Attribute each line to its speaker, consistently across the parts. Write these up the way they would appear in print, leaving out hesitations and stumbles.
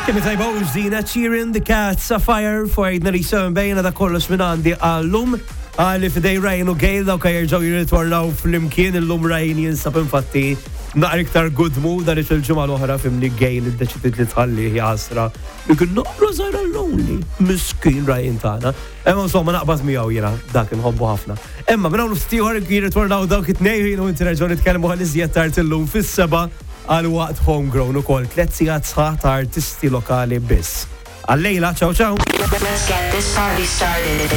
Speaker 1: Kemmi tajba użdina Cheering the Cats a Fire fuqajdna li sew bejna da kollox minn għandi għallum għalli fidej Ryan u Gail daw kaj jirġaw jirritwarnaw fl-imkien illum Ryan jinsab infatti naqra iktar good mood għalli fil-ġumma l-oħra fimni Gail id-deċidiet li tħalli jasra jkun noqra żgħira lonely miskin Ryan tagħna. Imma insomma naqbad miegħu jiena dak inħobbu ħafna. Imma minn hawn ftiħor jirritwarnaw dawk it-tnejn u inti reġgħu nitkellmu ħalli iżjed tard illum fis-seba' għal waqt homegrown u kol 3 sigħat sħaħ ta' artisti lokali biss. Għallejla, ciao ciao!
Speaker 2: Let's get this party started.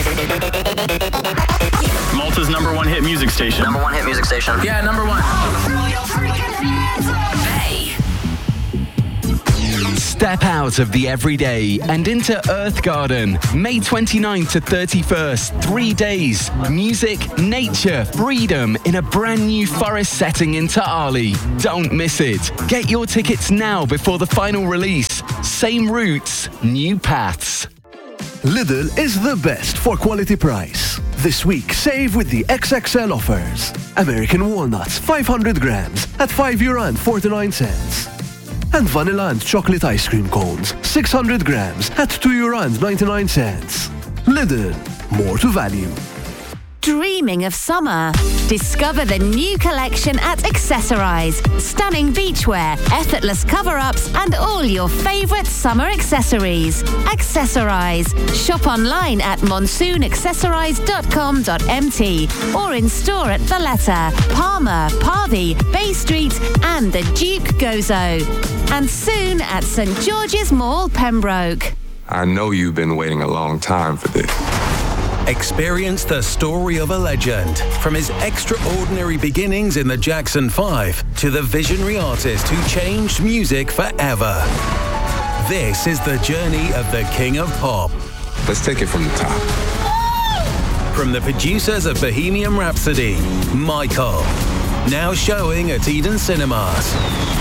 Speaker 3: Malta's number one hit music station.
Speaker 4: Number one hit music station.
Speaker 3: Yeah, number one.
Speaker 2: Hey!
Speaker 5: Step out of the everyday and into Earth Garden. May 29th to 31st, 3 days. Music, nature, freedom in a brand new forest setting in Ta'ali. Don't miss it. Get your tickets now before the final release. Same routes, new paths.
Speaker 6: Lidl is the best for quality price. This week, save with the XXL offers. American walnuts, 500 grams at €5.49. And vanilla and chocolate ice cream cones, 600 grams at €2.99. Lidl, more to value.
Speaker 7: Dreaming of summer? Discover the new collection at Accessorize. Stunning beachwear, effortless cover-ups, and all your favorite summer accessories. Accessorize. Shop online at monsoon.accessorize.com.mt or in store at Valletta, Palmer, Parby, Bay Street, and the Duke Gozo. And soon at St George's Mall, Pembroke.
Speaker 8: I know you've been waiting a long time for this.
Speaker 9: Experience the story of a legend, from his extraordinary beginnings in the Jackson 5 to the visionary artist who changed music forever. This is the journey of the King of Pop.
Speaker 8: Let's take it from the top.
Speaker 9: From the producers of Bohemian Rhapsody, Michael, now showing at Eden Cinemas.